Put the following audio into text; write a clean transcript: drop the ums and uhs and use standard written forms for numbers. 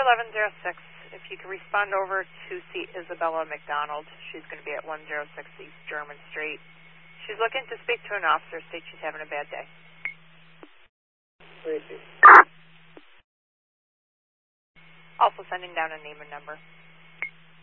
1106. If you can respond over to see Isabella McDonald. She's going to be at 106 East German Street. She's looking to speak to an officer. States she's having a bad day. Thank you. Also sending down a name and number.